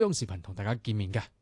用視頻同大家見面嘅。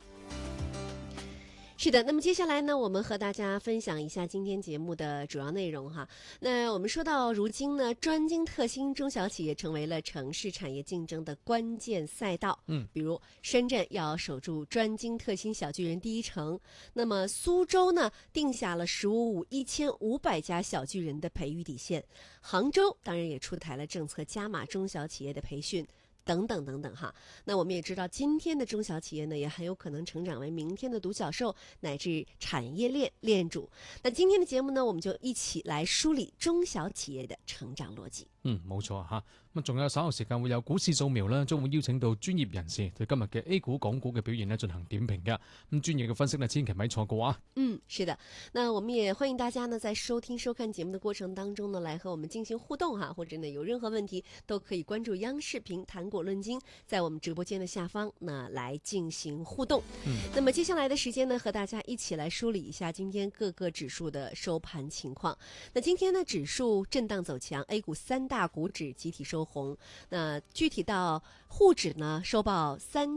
是的，那么接下来呢，我们和大家分享一下今天节目的主要内容哈。那我们说到如今呢，专精特新中小企业成为了城市产业竞争的关键赛道。比如深圳要守住专精特新小巨人第一城，那么苏州呢定下了1500家小巨人的培育底线，杭州当然也出台了政策，加码中小企业的培训。等等等等哈，那我们也知道，今天的中小企业呢，也很有可能成长为明天的独角兽乃至产业链链主。那今天的節目呢，我們就一起來梳理中小企業的成長邏輯。 冇錯嚇。咁仲有稍後時間會有股市掃描啦，將會邀請到專業人士對今日嘅 A 股、港股嘅表現呢進行點評嘅。咁專業嘅分析呢，千祈咪錯過啊。 是的，那我們也歡迎大家呢，在收聽收看節目的過程當中呢，來和我們進行互動哈，或者呢有任何問題都可以關注央視頻談股論金，在我們直播間的下方呢來進行互動。那麼接下來的時間呢，和大家一起來梳理一下今天各個指數的收盤情況。那今天呢，指數震盪走強 ，A 股三大股指集體收紅。那具體到滬指呢，收報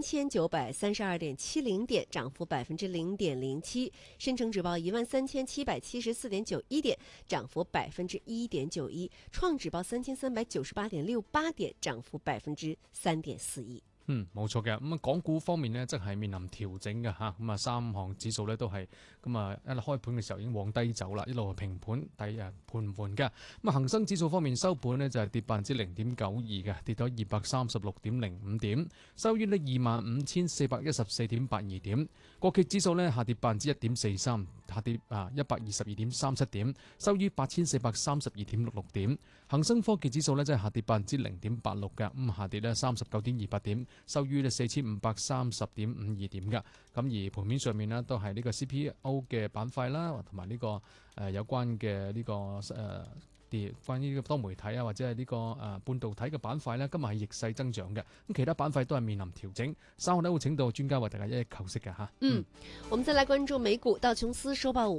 3932.70點，漲幅0.07%；深成指報13774.91點，漲幅1.91%；創指報3398.68點，漲幅3.41%。 冇錯嘅。咁港股方面呢，即係面臨調整嘅嚇。咁三項指數呢都係咁一開盤嘅時候已經往低走啦，一路平盤盤緩嘅。咁恒生指數方面收盤呢就係跌0.92%嘅，跌咗236.05點，收於呢25,414.82點。國企指數呢下跌1.43%，下跌122.37點，收於8,432.66點。恒生科技指數呢即係下跌0.86%嘅，咁下跌呢39.28點。收於4530.52點嘅。咁而盤面上面呢都係呢個 CPO 嘅板塊啦，同埋呢個有關嘅呢個關於多媒體啊，或者係呢個半導體嘅板塊呢，今日係逆勢增長嘅。咁其他板塊都係面臨調整，稍後呢會請到專家為大家一一求析嘅嚇。 我們再來關注美股，道瓊斯收報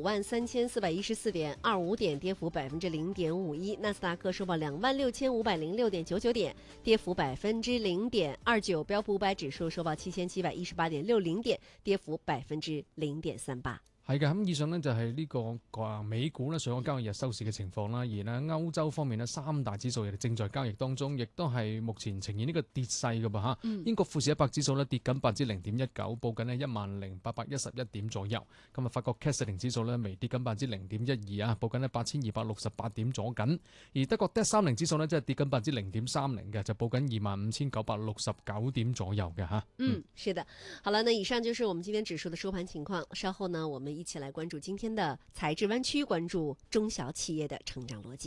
53414.25點，跌幅0.51%；納斯達克收報26506.99點，跌幅0.29%；標普500指數收報7718.60點，跌幅0.38%。 係嘅，咁以上呢就係呢個美股呢上個交易日收市嘅情況啦。而呢歐洲方面呢，三大指數亦正在交易當中，亦都係目前呈現呢個跌勢嘅噃嚇。英國富時100指數呢跌緊0.19%，報緊呢10,811點左右。咁法國 CAC 40指數呢微跌緊0.12%啊，報緊呢8,268點左緊。而德國 DAX 30指數呢即係跌緊0.30%嘅，就報緊25,969點左右嘅嚇。 是的。好了，那以上就是我們今天指數的收盤情況。稍後呢，我們一起來關注今天的財智灣區，關注中小企業的成長邏輯。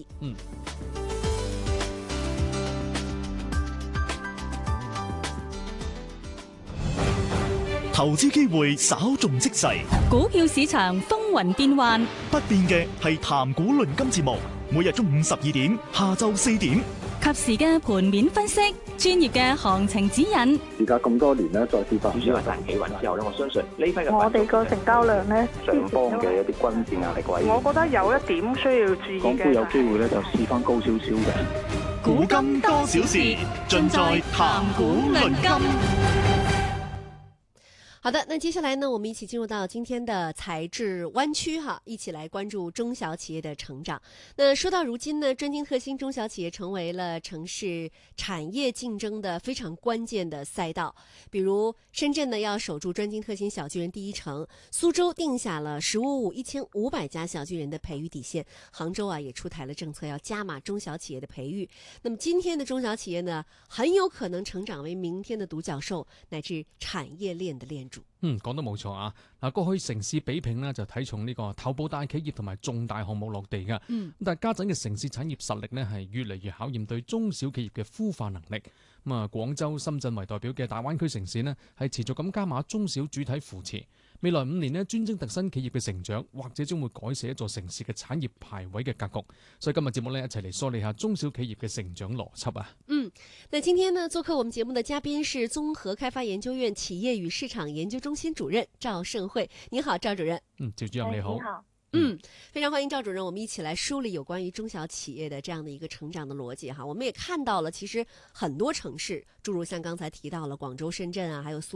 投資機會稍縱即逝， 股票市場風雲變幻， 不變嘅係談股論金節目，每日中午12點，下晝4點， 及時嘅盤面分析，專業嘅行情指引。 而家咁多年咧，再跌翻， 主要係大企穩之後咧，我相信呢批嘅我哋個成交量咧， 上方嘅一啲均線壓力位， 我覺得有一點需要注意嘅。 港股有機會咧就試翻高少少嘅。 古今多少事，盡在談股論金。 好的，那接下來呢，我們一起進入到今天的財智灣區哈，一起來關注中小企業的成長。那說到如今呢，專精特新中小企業成為了城市產業競爭的非常關鍵的賽道。比如深圳呢要守住專精特新小巨人第一城，蘇州定下了1500家小巨人的培育底線，杭州啊也出台了政策，要加碼中小企業的培育。那麼今天的中小企業呢，很有可能成長為明天的獨角獸，乃至產業鏈的鏈主。 講得冇錯啊！嗱，過去城市比拼呢就睇重呢個頭部大企業同埋重大項目落地嘅。但係家陣嘅城市產業實力呢係越嚟越考驗對中小企業嘅孵化能力。廣州、深圳為代表嘅大灣區城市呢係持續咁加碼中小主體扶持。未來5年呢，專精特新企業嘅成長，或者將會改寫一座城市嘅產業排位嘅格局。所以今日節目呢，一齊嚟梳理下中小企業嘅成長邏輯啊！ 那今天呢，做客我們節目的嘉賓是綜合開發研究院企業與市場研究中心主任趙盛慧。你好，趙主任。 趙主任你好。 你好。 非常欢迎赵主任，我们一起来梳理有关于中小企业的这样的一个成长的逻辑哈。我们也看到了，其实很多城市，诸如像刚才提到了广州、深圳啊，还有苏